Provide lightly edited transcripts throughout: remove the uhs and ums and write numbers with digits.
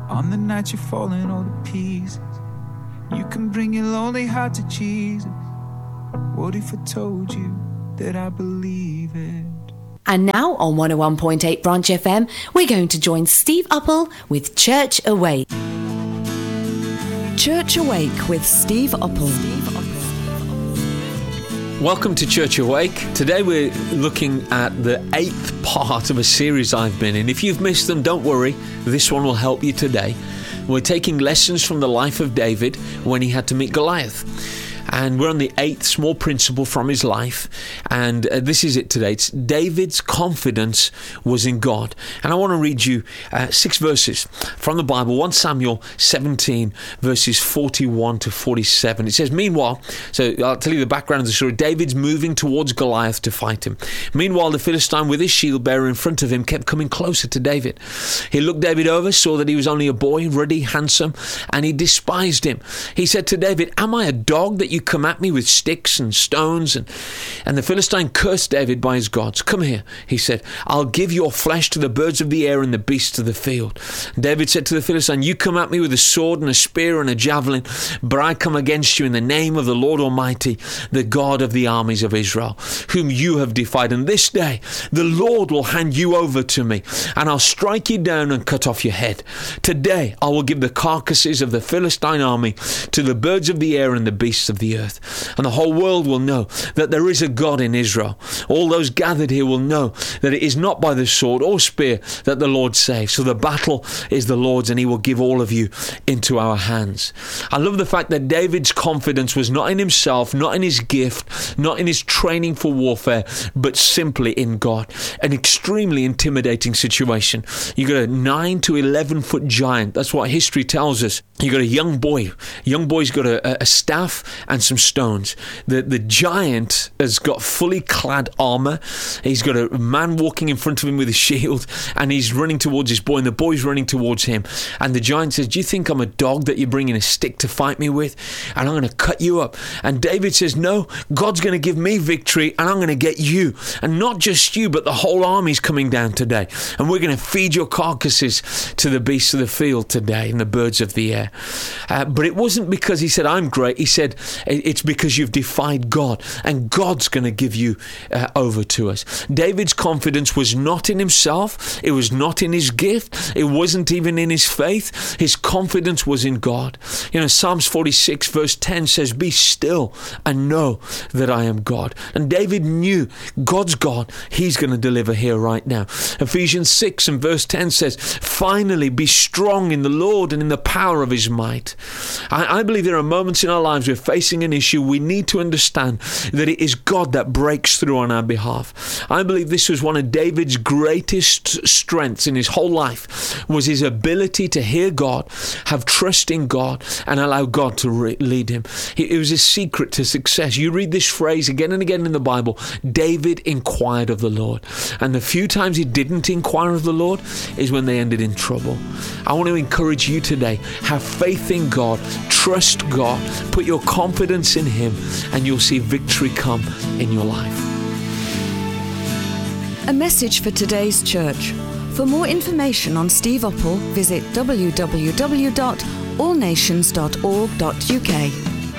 On the night you're falling all to pieces, you can bring your lonely heart to Jesus. What if I told you that I believe it? And now on 101.8 Branch FM, we're going to join Steve Uppal with Church Awake. Church Awake with Steve Uppal. Welcome to Church Awake. Today we're looking at the 8th part of a series I've been in. If you've missed them, don't worry. This one will help you today. We're taking lessons from the life of David when he had to meet Goliath. And we're on the 8th small principle from his life. And this is it today. It's David's confidence was in God. And I want to read you 6 verses from the Bible. 1 Samuel 17, verses 41 to 47. It says, meanwhile, so I'll tell you the background of the story. David's moving towards Goliath to fight him. Meanwhile, the Philistine with his shield bearer in front of him kept coming closer to David. He looked David over, saw that he was only a boy, ruddy, handsome, and he despised him. He said to David, am I a dog that you come at me with sticks and stones? And the Philistine cursed David by his gods. Come here, he said. I'll give your flesh to the birds of the air and the beasts of the field. David said to the Philistine, you come at me with a sword and a spear and a javelin, but I come against you in the name of the Lord Almighty, the God of the armies of Israel, whom you have defied. And this day the Lord will hand you over to me, and I'll strike you down and cut off your head. Today I will give the carcasses of the Philistine army to the birds of the air and the beasts of the earth. And the whole world will know that there is a God in Israel. All those gathered here will know that it is not by the sword or spear that the Lord saves. So the battle is the Lord's, and he will give all of you into our hands. I love the fact that David's confidence was not in himself, not in his gift, not in his training for warfare, but simply in God. An extremely intimidating situation. You got a 9 to 11 foot giant. That's what history tells us. You got a young boy. Young boy's got a staff and some stones. The giant has got fully clad armor. He's got a man walking in front of him with a shield, and he's running towards his boy, and the boy's running towards him. And the giant says, do you think I'm a dog that you're bringing a stick to fight me with? And I'm going to cut you up. And David says, no, God's going to give me victory, and I'm going to get you. And not just you, but the whole army's coming down today. And we're going to feed your carcasses to the beasts of the field today and the birds of the air. But it wasn't because he said, I'm great. He said, it's because you've defied God, and God's going to give you over to us. David's confidence was not in himself. It was not in his gift. It wasn't even in his faith. His confidence was in God. You know, Psalms 46 verse 10 says, be still and know that I am God. And David knew God's God. He's going to deliver here right now. Ephesians 6 and verse 10 says, finally be strong in the Lord and in the power of his might. I believe there are moments in our lives we're facing an issue. We need to understand that it is God that breaks through on our behalf. I believe this was one of David's greatest strengths in his whole life, was his ability to hear God, have trust in God, and allow God to lead him. It was his secret to success. You read this phrase again and again in the Bible, David inquired of the Lord. And the few times he didn't inquire of the Lord is when they ended in trouble. I want to encourage you today, have faith in God, trust God, put your confidence in him, and you'll see victory come in your life. A message for today's church. For more information on Steve Uppal, visit www.allnations.org.uk.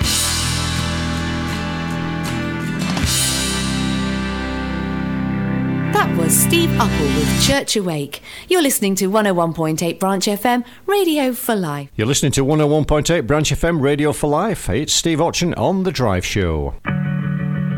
That was Steve Uppal with Church Awake. You're listening to 101.8 Branch FM, Radio for Life. You're listening to 101.8 Branch FM, Radio for Life. It's Steve Otchen on The Drive Show.